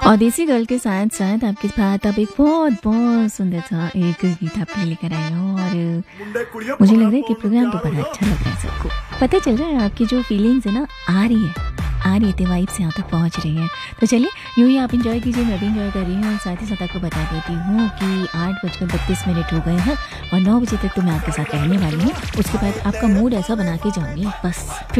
और देसी गर्ल के साथ साथ आपके साथ अब एक बहुत बहुत सुंदर सा एक गीत आपके लिए लेकर आए हो और मुझे लग रहा है कि प्रोग्राम तो बड़ा अच्छा लग रहा है सबको। पता चल रहा है आपकी जो फीलिंग्स है ना आ रही है वाइब से यहाँ तक पहुँच रही है। तो चलिए यूँ ही आप इंजॉय कीजिए, मैं भी इंजॉय कर रही हूँ। और साथ ही साथ आपको बता देती हूँ कि 8:32 हो गए हैं और 9 बजे तक तो मैं आपके साथ रहने वाली हूँ। उसके बाद आपका मूड ऐसा बना के जाऊँगी बस